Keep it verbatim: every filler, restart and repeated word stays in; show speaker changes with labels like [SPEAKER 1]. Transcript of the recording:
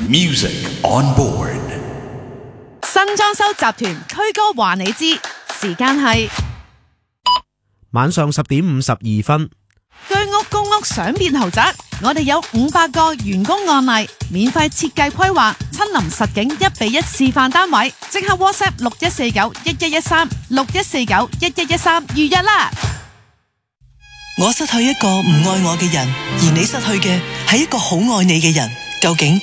[SPEAKER 1] Music on board。
[SPEAKER 2] 新裝修集團區哥話你知，時間係
[SPEAKER 3] 晚上十點五十二分。
[SPEAKER 2] 居屋公屋想變豪宅，我哋有五百個員工案例，免費設計規劃，親臨實景一比一示範單位，即刻 WhatsApp 六一四九一一一三六一四九一一一三預約啦！
[SPEAKER 4] 我失去一個唔愛我嘅人，而你失去嘅係一個好愛你嘅人，究竟